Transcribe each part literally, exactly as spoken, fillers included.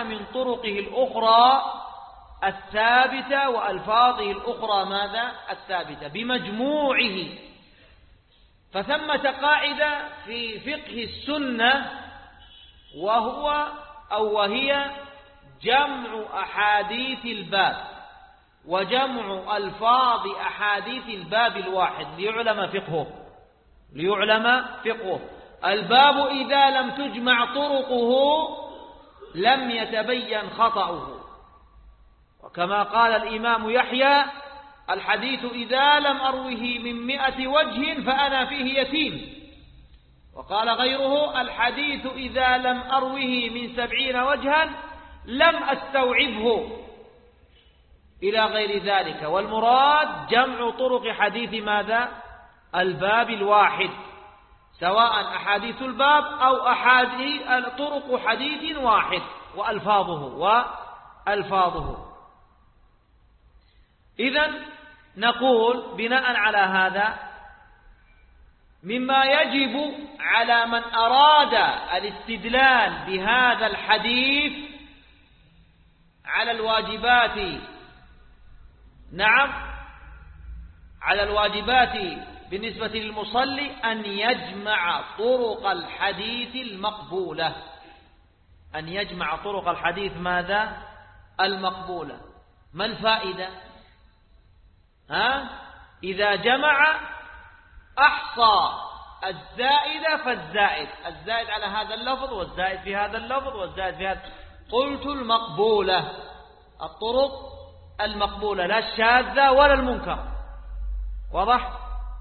جاء من طرقه الأخرى الثابتة وألفاظه الأخرى ماذا؟ الثابتة بمجموعه. فثمة قاعدة في فقه السنة وهو أو وهي جمع أحاديث الباب وجمع ألفاظ أحاديث الباب الواحد ليعلم فقهه ليعلم فقهه. الباب إذا لم تجمع طرقه لم يتبين خطأه، وكما قال الإمام يحيى: الحديث إذا لم أروه من مئة وجه فأنا فيه يتيم. وقال غيره: الحديث إذا لم أروه من سبعين وجها لم أستوعبه، إلى غير ذلك. والمراد جمع طرق حديث ماذا؟ الباب الواحد، سواء أحاديث الباب أو أحاديث طرق حديث واحد وألفاظه وألفاظه. إذن نقول بناء على هذا مما يجب على من أراد الاستدلال بهذا الحديث على الواجبات نعم على الواجبات بالنسبة للمصلي أن يجمع طرق الحديث المقبولة أن يجمع طرق الحديث ماذا؟ المقبولة. ما الفائدة؟ ها؟ إذا جمع أحصى الزائد فالزائد، الزائد على هذا اللفظ والزائد في هذا اللفظ والزائد في هذا. قلت المقبولة، الطرق المقبولة، لا الشاذة ولا المنكر. واضح؟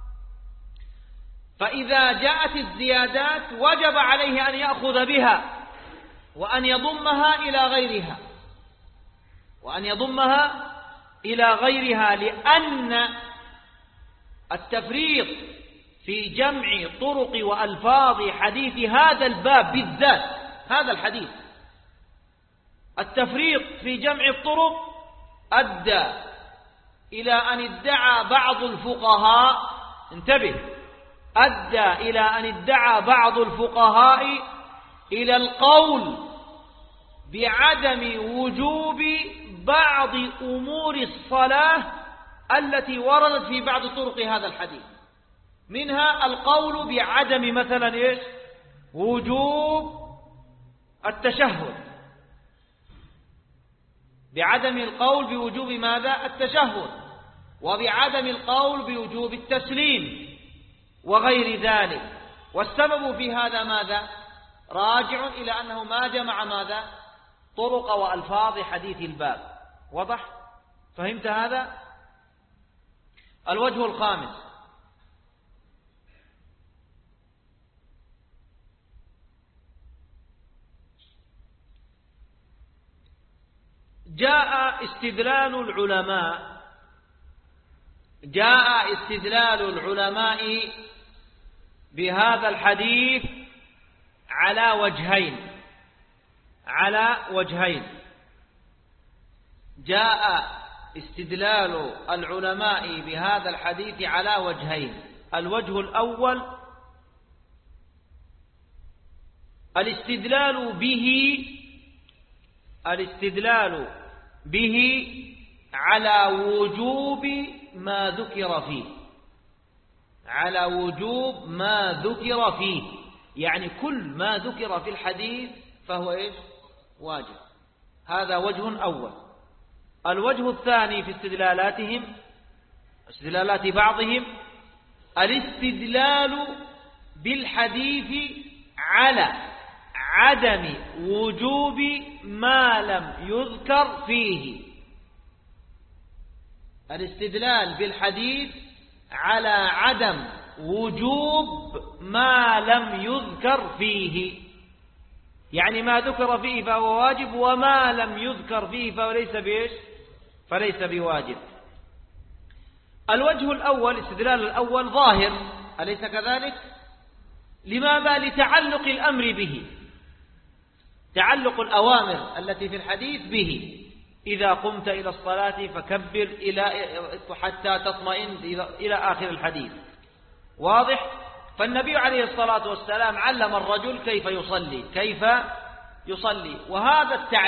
فإذا جاءت الزيادات وجب عليه أن يأخذ بها وأن يضمها إلى غيرها وأن يضمها إلى غيرها لأن التفريط في جمع طرق وألفاظ حديث هذا الباب بالذات، هذا الحديث، التفريط في جمع الطرق أدى إلى أن ادعى بعض الفقهاء، انتبه، أدى إلى أن ادعى بعض الفقهاء إلى القول بعدم وجوب بعض أمور الصلاة التي وردت في بعض طرق هذا الحديث، منها القول بعدم مثلا إيش؟ وجوب التشهد، بعدم القول بوجوب ماذا؟ التشهد، وبعدم القول بوجوب التسليم وغير ذلك. والسبب في هذا ماذا؟ راجع إلى أنه ما جمع ماذا؟ طرق وألفاظ حديث الباب. وضح؟ فهمت هذا؟ الوجه الخامس: جاء استدلال العلماء جاء استدلال العلماء بهذا الحديث على وجهين على وجهين جاء استدلال العلماء بهذا الحديث على وجهين. الوجه الأول الاستدلال به الاستدلال به على وجوب ما ذكر فيه على وجوب ما ذكر فيه يعني كل ما ذكر في الحديث فهو إيش؟ واجب. هذا وجه أول. الوجه الثاني في استدلالاتهم استدلالات بعضهم الاستدلال بالحديث على عدم وجوب ما لم يذكر فيه الاستدلال بالحديث على عدم وجوب ما لم يذكر فيه، يعني ما ذكر فيه فهو واجب وما لم يذكر فيه فليس بإيش؟ فليس بواجب. الوجه الأول الاستدلال الأول ظاهر، أليس كذلك؟ لماذا؟ لتعلق الأمر به، تعلق الأوامر التي في الحديث به. إذا قمت إلى الصلاة فكبر إلى حتى تطمئن إلى آخر الحديث. واضح؟ فالنبي عليه الصلاة والسلام علم الرجل كيف يصلي كيف يصلي وهذا التعليم